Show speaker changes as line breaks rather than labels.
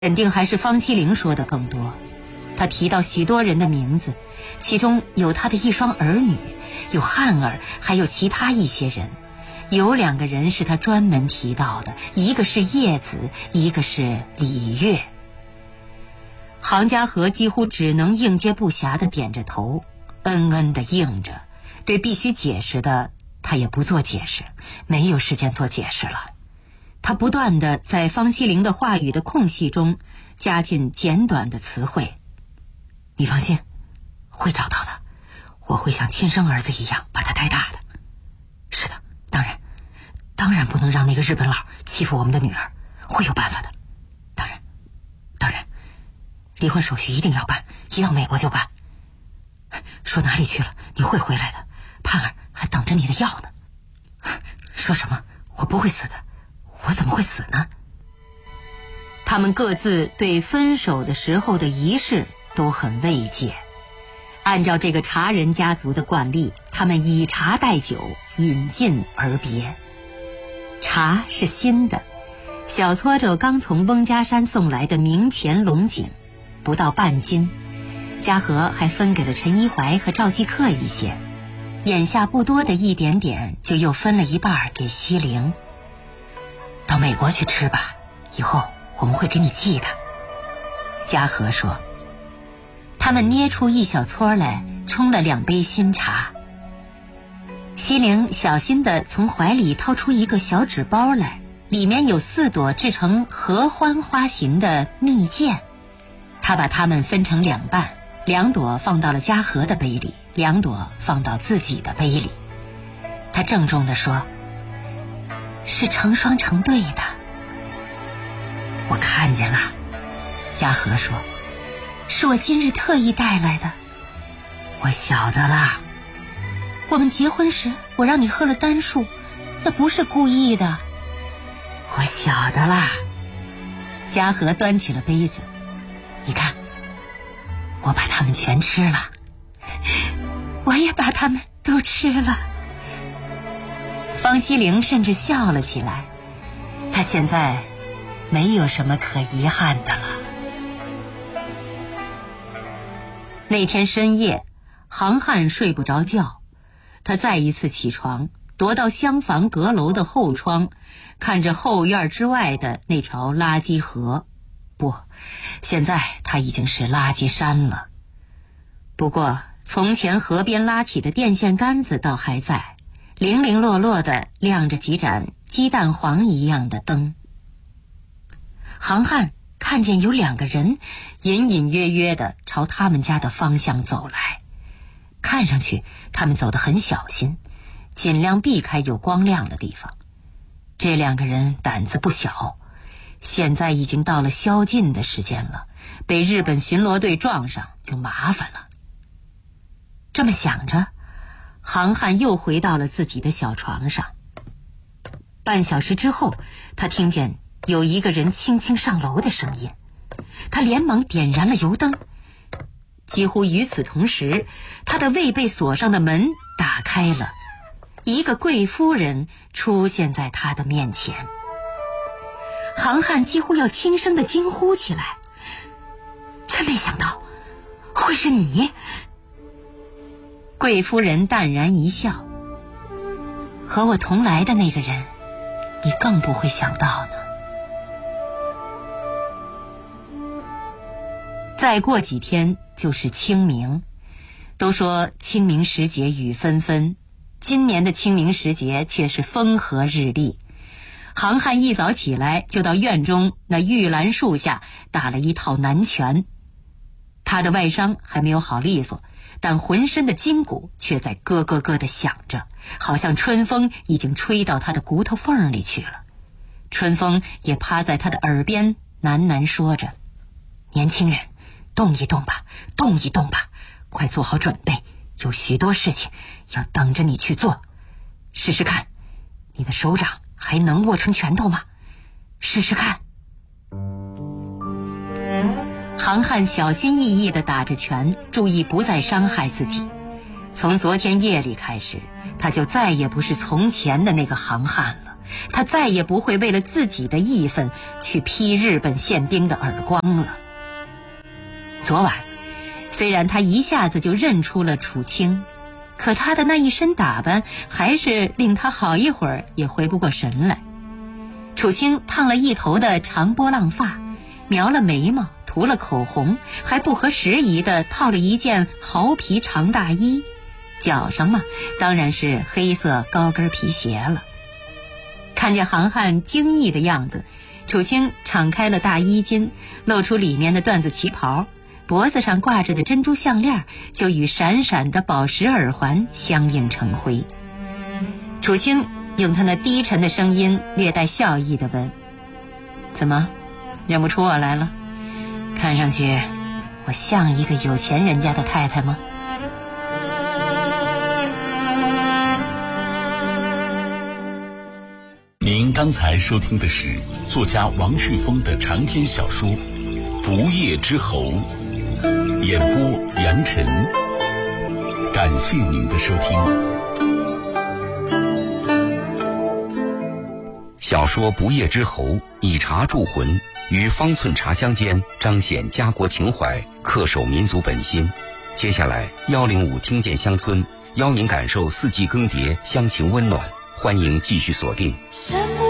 肯定还是方希龄说的更多。他提到许多人的名字，其中有他的一双儿女，有汉儿，还有其他一些人。有2个人是他专门提到的，一个是叶子，一个是李月。杭嘉禾几乎只能应接不暇地点着头，嗯嗯地应着，对必须解释的他也不做解释，没有时间做解释了。他不断地在方希龄的话语的空隙中加进简短的词汇。你放心，会找到的，我会像亲生儿子一样把他带大的。是的，当然不能让那个日本佬欺负我们的女儿，会有办法的。当然，离婚手续一定要办，一到美国就办。说哪里去了？你会回来的，盼儿还等着你的药呢。说什么？我不会死的，我怎么会死呢？他们各自对分手的时候的仪式都很慰藉。按照这个茶人家族的惯例，他们以茶代酒，饮尽而别。茶是新的，小搓着刚从翁家山送来的明前龙井，不到半斤。嘉禾还分给了陈一怀和赵继克一些，眼下不多的一点点，就又分了一半给希龄。到美国去吃吧，以后我们会给你寄的。嘉禾说。他们捏出一小撮来，冲了2杯新茶。希龄小心地从怀里掏出一个小纸包来，里面有4朵制成合欢花形的蜜饯。他把它们分成2半，2朵放到了嘉禾的杯里，2朵放到自己的杯里。他郑重地说，是成双成对的。我看见了，嘉禾说，是我今日特意带来的。我晓得啦。我们结婚时我让你喝了单数，那不是故意的。我晓得啦。嘉禾端起了杯子，你看，我把它们全吃了。我也把它们都吃了。方希龄甚至笑了起来，他现在没有什么可遗憾的了。那天深夜，杭汉睡不着觉，他再一次起床，踱到厢房阁楼的后窗，看着后院之外的那条垃圾河。不，现在它已经是垃圾山了。不过从前河边拉起的电线杆子倒还在，零零落落地亮着几盏鸡蛋黄一样的灯。杭汉看见有2个人隐隐约约地朝他们家的方向走来，看上去他们走得很小心，尽量避开有光亮的地方。这2个人胆子不小，现在已经到了宵禁的时间了，被日本巡逻队撞上就麻烦了。这么想着，杭汉又回到了自己的小床上。半小时之后，他听见有一个人轻轻上楼的声音，他连忙点燃了油灯。几乎与此同时，他的未被锁上的门打开了，一个贵夫人出现在他的面前。杭汉几乎要轻声地惊呼起来，真没想到会是你。贵夫人淡然一笑，和我同来的那个人，你更不会想到呢。再过几天就是清明，都说清明时节雨纷纷，今年的清明时节却是风和日丽。杭汉一早起来就到院中那玉兰树下打了一套南拳。他的外伤还没有好利索，但浑身的筋骨却在咯咯咯地响着，好像春风已经吹到他的骨头缝里去了。春风也趴在他的耳边喃喃说着，年轻人，动一动吧，动一动吧，快做好准备，有许多事情要等着你去做。试试看，你的手掌还能握成拳头吗？试试看。杭汉小心翼翼地打着拳，注意不再伤害自己。从昨天夜里开始，他就再也不是从前的那个杭汉了， 他再也不会为了自己的义愤去劈日本宪兵的耳光了。昨晚虽然他一下子就认出了楚清，可他的那一身打扮还是令他好一会儿也回不过神来。楚清烫了一头的长波浪发，描了眉毛，涂了口红，还不合时宜地套了一件毫皮长大衣，脚上嘛当然是黑色高跟皮鞋了。看见韩汉惊异的样子，楚清敞开了大衣襟，露出里面的缎子旗袍，脖子上挂着的珍珠项链就与闪闪的宝石耳环相映成辉。楚清用他那低沉的声音略带笑意地问：怎么，认不出我来了？看上去我像一个有钱人家的太太吗？
您刚才收听的是作家王旭峰的长篇小说《不夜之侯》，演播杨晨。感谢您的收听。
小说《不夜之侯》以茶铸魂，于方寸茶香间彰显家国情怀，恪守民族本心。接下来105听见乡村，邀您感受四季更迭，乡情温暖。欢迎继续锁定。